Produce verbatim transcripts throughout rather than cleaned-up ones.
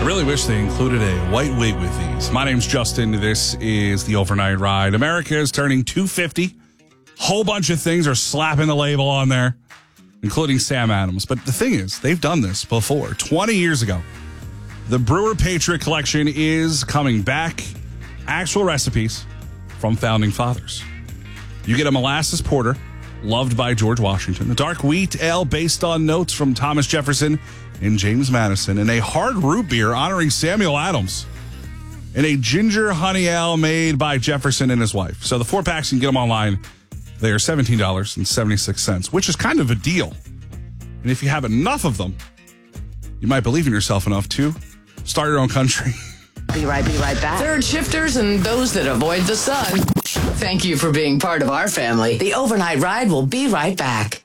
I really wish they included a white wig with these. My name's Justin. This is the Overnight Ride. America is turning two fifty. Whole bunch of things are slapping the label on there, including Sam Adams. But the thing is, they've done this before. twenty years ago, the Brewer Patriot Collection is coming back. Actual recipes from founding fathers. You get a molasses porter, loved by George Washington, a dark wheat ale based on notes from Thomas Jefferson and James Madison, and a hard root beer honoring Samuel Adams, and a ginger honey ale made by Jefferson and his wife. So the four packs, you can get them online. They are seventeen dollars and seventy-six cents, which is kind of a deal. And if you have enough of them, you might believe in yourself enough to start your own country. Be right, be right back. Third shifters and those that avoid the sun. Thank you for being part of our family. The Overnight Ride will be right back.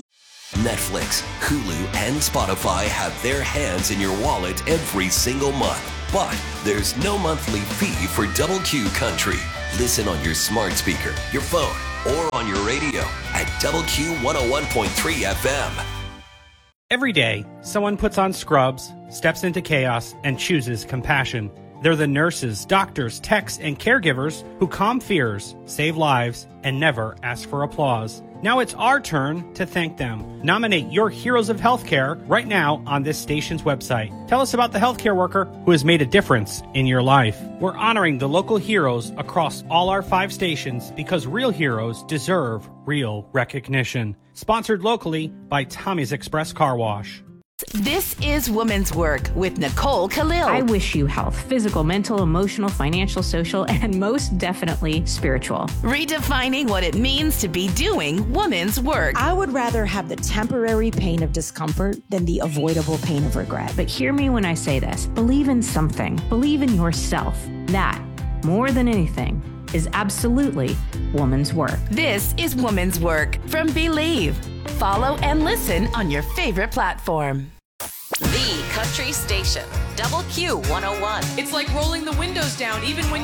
Netflix, Hulu, and Spotify have their hands in your wallet every single month. But there's no monthly fee for Double Q Country. Listen on your smart speaker, your phone, or on your radio at Double Q one oh one point three F M. Every day, someone puts on scrubs, steps into chaos, and chooses compassion. They're the nurses, doctors, techs, and caregivers who calm fears, save lives, and never ask for applause. Now it's our turn to thank them. Nominate your heroes of healthcare right now on this station's website. Tell us about the healthcare worker who has made a difference in your life. We're honoring the local heroes across all our five stations because real heroes deserve real recognition. Sponsored locally by Tommy's Express Car Wash. This is Woman's Work with Nicole Khalil. I wish you health, physical, mental, emotional, financial, social, and most definitely spiritual. Redefining what it means to be doing woman's work. I would rather have the temporary pain of discomfort than the avoidable pain of regret. But hear me when I say this. Believe in something. Believe in yourself. That, more than anything, is absolutely woman's work. This is Woman's Work from Believe. Follow and listen on your favorite platform. The Country Station, Double Q one oh one. It's like rolling the windows down even when